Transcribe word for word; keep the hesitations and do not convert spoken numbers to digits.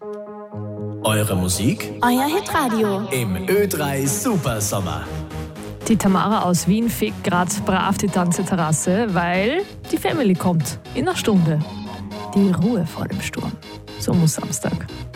Eure Musik? Euer Hitradio. Im Ö drei Supersommer. Die Tamara aus Wien fegt gerade brav die Tanzterrasse, weil die Family kommt in einer Stunde. Die Ruhe vor dem Sturm. So muss Samstag.